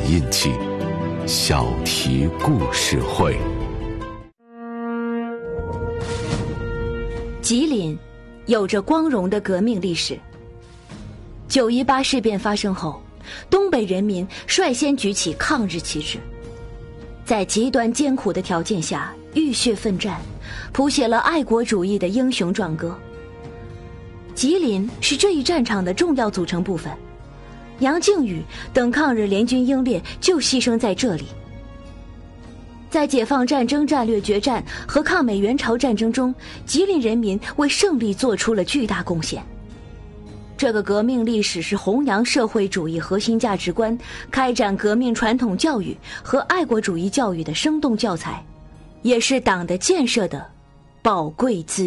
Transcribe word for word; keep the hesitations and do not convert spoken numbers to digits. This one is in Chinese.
印记。小题故事会。 吉林有着光荣的革命历史。九一八事变发生后，东北人民率先举起抗日旗帜，在极端艰苦的条件下浴血奋战，谱写了爱国主义的英雄壮歌。吉林是这一战场的重要组成部分，杨靖宇等抗日联军英烈就牺牲在这里。在解放战争战略决战和抗美援朝战争中，吉林人民为胜利做出了巨大贡献。这个革命历史是弘扬社会主义核心价值观、开展革命传统教育和爱国主义教育的生动教材，也是党的建设的宝贵资源。